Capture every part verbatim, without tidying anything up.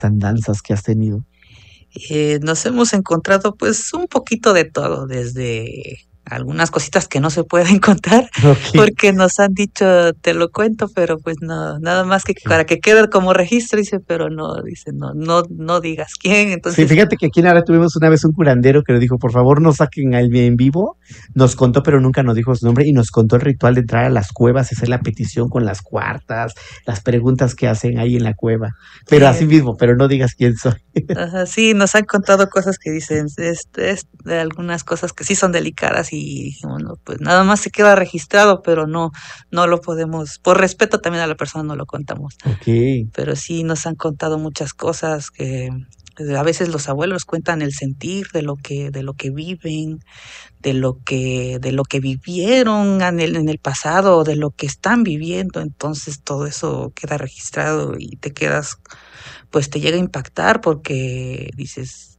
tan densas que has tenido? Eh, nos hemos encontrado pues un poquito de todo, desde algunas cositas que no se pueden contar, Ok, porque nos han dicho, te lo cuento, pero pues no, nada más que ok. para que quede como registro, dice, pero no, dice, no, no, no digas quién, Sí, entonces, fíjate que aquí en Ara tuvimos una vez un curandero que nos dijo, por favor no saquen al en vivo. Nos contó, pero nunca nos dijo su nombre y nos contó el ritual de entrar a las cuevas y hacer la petición con las cuartas, las preguntas que hacen ahí en la cueva. Pero sí, así mismo, pero no digas quién soy. ajá, sí, nos han contado cosas que dicen, es, es de algunas cosas que sí son delicadas y dijimos, no, pues nada más se queda registrado, pero no, no lo podemos, por respeto también a la persona no lo contamos. Ok. Pero sí nos han contado muchas cosas que eh, a veces los abuelos cuentan el sentir de lo que, de lo que viven, de lo que, de lo que vivieron en el, en el pasado, de lo que están viviendo, entonces todo eso queda registrado y te quedas, pues te llega a impactar porque dices,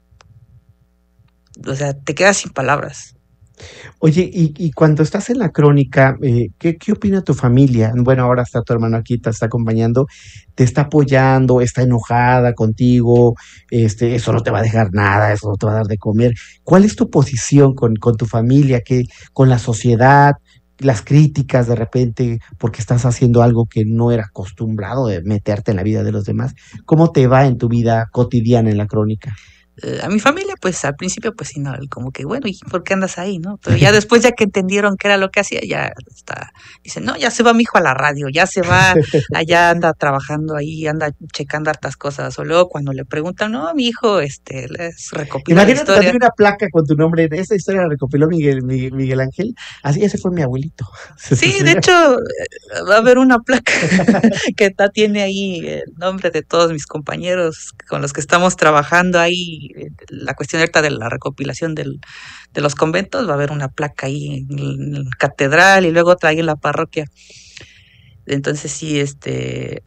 o sea, te quedas sin palabras. Oye, y, y cuando estás en la crónica, eh, ¿qué, qué opina tu familia? Bueno, ahora está tu hermano aquí, te está acompañando, te está apoyando, está enojada contigo, este, eso no te va a dejar nada, eso no te va a dar de comer. ¿Cuál es tu posición con, con tu familia, que, con la sociedad, las críticas de repente, porque estás haciendo algo que no era acostumbrado de meterte en la vida de los demás? ¿Cómo te va en tu vida cotidiana en la crónica? Eh, a mi familia, pues al principio, pues sí, no, como que bueno, ¿y por qué andas ahí, no? Pero ya después, ya que entendieron qué era lo que hacía, ya está, dicen, no, ya se va mi hijo a la radio, ya se va, allá anda trabajando ahí, anda checando hartas cosas. O luego cuando le preguntan, no, mi hijo, este, les recopila la Imagínate historia. también una placa con tu nombre. Esa historia la recopiló Miguel, Miguel, Miguel Ángel. Así, ese fue mi abuelito. Sí, de hecho, eh, va a haber una placa que está, tiene ahí el nombre de todos mis compañeros con los que estamos trabajando ahí, eh, la cuestión ahorita de la recopilación del, de los conventos, va a haber una placa ahí en, en la catedral y luego otra ahí en la parroquia. Entonces sí, este,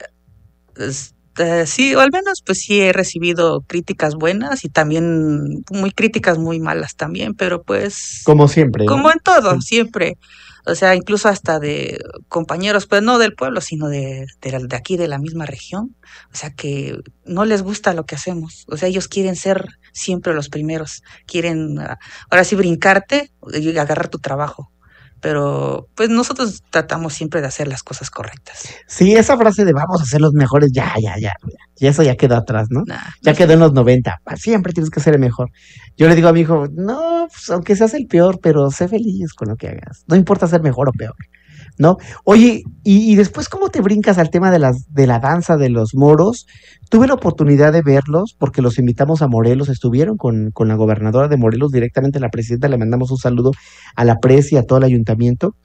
es- eh, sí, o al menos pues sí he recibido críticas buenas y también muy críticas muy malas también, pero pues Como siempre, como ¿no? en todo, siempre. O sea, incluso hasta de compañeros, pues no del pueblo, sino de, de, la- de aquí, de la misma región. O sea, que no les gusta lo que hacemos. O sea, ellos quieren ser siempre los primeros. Quieren, ah, ahora sí, brincarte y agarrar tu trabajo. Pero, pues nosotros tratamos siempre de hacer las cosas correctas. Sí, esa frase de vamos a ser los mejores, ya, ya, ya. Y eso ya quedó atrás, ¿no? Nah, Ya no quedó sé. en los noventa. Pa- Siempre tienes que ser el mejor. Yo le digo a mi hijo, no, pues aunque seas el peor, pero sé feliz con lo que hagas. No importa ser mejor o peor. ¿No? Oye, y, y después, ¿cómo te brincas al tema de las, de la danza de los moros? Tuve la oportunidad de verlos porque los invitamos a Morelos, estuvieron con, con la gobernadora de Morelos, directamente a la presidenta, le mandamos un saludo a la presi y a todo el ayuntamiento.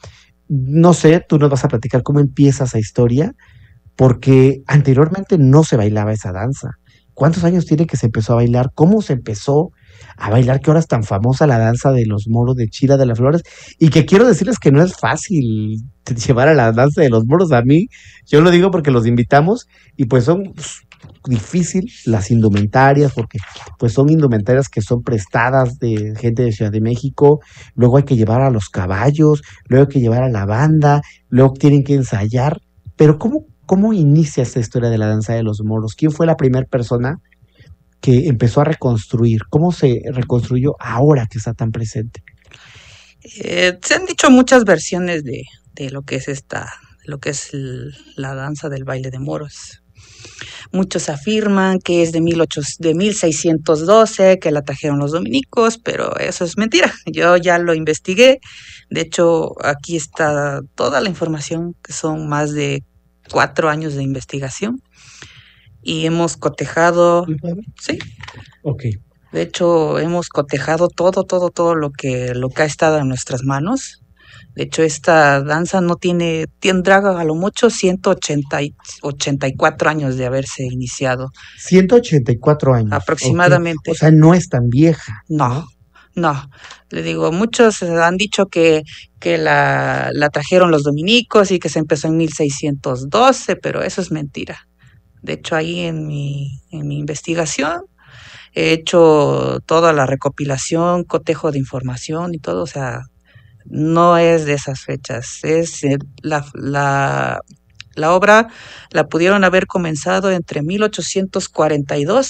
No sé, tú nos vas a platicar cómo empieza esa historia, porque anteriormente no se bailaba esa danza. ¿Cuántos años tiene que se empezó a bailar? ¿Cómo se empezó a bailar? ¿Qué hora es tan famosa la danza de los moros de Chila de las Flores? Y que quiero decirles que no es fácil llevar a la danza de los moros. A mí, yo lo digo porque los invitamos y pues son pues, difícil las indumentarias, porque pues son indumentarias que son prestadas de gente de Ciudad de México, luego hay que llevar a los caballos, luego hay que llevar a la banda, luego tienen que ensayar, pero ¿cómo, cómo inicia esta historia de la danza de los moros? ¿Quién fue la primera persona que empezó a reconstruir? ¿Cómo se reconstruyó ahora que está tan presente? Eh, se han dicho muchas versiones de, de lo que es esta, lo que es el, la danza del baile de moros. Muchos afirman que es de, mil ocho, de mil seiscientos doce, que la trajeron los dominicos, pero eso es mentira. Yo ya lo investigué. De hecho, aquí está toda la información, que son más de cuatro años de investigación. Y hemos cotejado, ¿Mi padre? sí, Ok. de hecho, hemos cotejado todo, todo, todo lo que, lo que ha estado en nuestras manos. De hecho, esta danza no tiene, tendrá a lo mucho ciento ochenta y, ochenta y cuatro años de haberse iniciado, ciento ochenta y cuatro años, ok. O aproximadamente. sea, no es tan vieja, No, ¿no? no. Le digo, muchos han dicho que, que la, la trajeron los dominicos y que se empezó en mil seiscientos doce, pero eso es mentira. De hecho, ahí en mi, en mi investigación he hecho toda la recopilación, cotejo de información y todo, o sea, no es de esas fechas, es eh, la, la, La obra la pudieron haber comenzado entre mil ochocientos cuarenta y dos